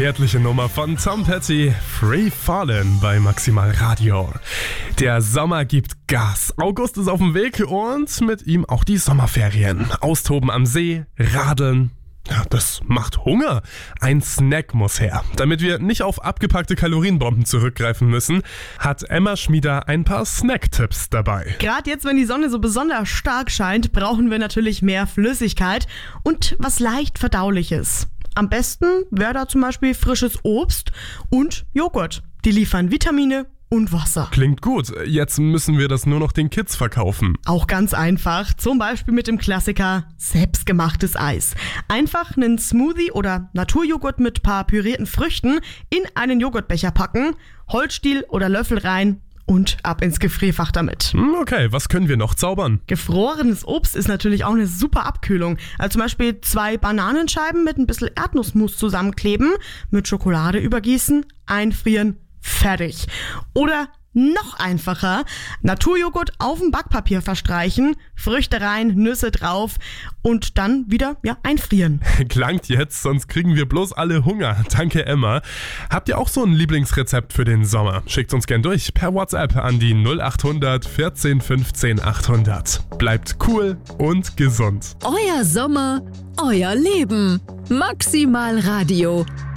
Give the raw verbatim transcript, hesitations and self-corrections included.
zärtliche Nummer von Tom Petty, Free Fallin' bei Maximal Radio. Der Sommer gibt Gas. August ist auf dem Weg und mit ihm auch die Sommerferien. Austoben am See, radeln. Ja, das macht Hunger. Ein Snack muss her. Damit wir nicht auf abgepackte Kalorienbomben zurückgreifen müssen, hat Emma Schmieder ein paar Snack-Tipps dabei. Gerade jetzt, wenn die Sonne so besonders stark scheint, brauchen wir natürlich mehr Flüssigkeit und was leicht Verdauliches. Am besten wäre da zum Beispiel frisches Obst und Joghurt. Die liefern Vitamine und Wasser. Klingt gut. Jetzt müssen wir das nur noch den Kids verkaufen. Auch ganz einfach. Zum Beispiel mit dem Klassiker selbstgemachtes Eis. Einfach einen Smoothie oder Naturjoghurt mit paar pürierten Früchten in einen Joghurtbecher packen, Holzstiel oder Löffel rein und ab ins Gefrierfach damit. Okay, was können wir noch zaubern? Gefrorenes Obst ist natürlich auch eine super Abkühlung. Also zum Beispiel zwei Bananenscheiben mit ein bisschen Erdnussmus zusammenkleben, mit Schokolade übergießen, einfrieren, fertig. Oder noch einfacher, Naturjoghurt auf dem Backpapier verstreichen, Früchte rein, Nüsse drauf und dann wieder ja einfrieren. Klangt jetzt, sonst kriegen wir bloß alle Hunger. Danke, Emma. Habt ihr auch so ein Lieblingsrezept für den Sommer? Schickt uns gern durch per WhatsApp an die null acht hundert vierzehn fünfzehn achthundert. Bleibt cool und gesund. Euer Sommer, euer Leben. Maximal Radio.